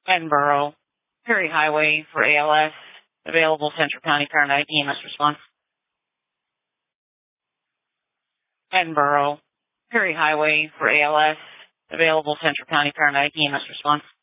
Edinburgh, Perry Highway for ALS, available Central County Paramedic EMS response. Edinburgh, Perry Highway for ALS, available Central County Paramedic EMS response.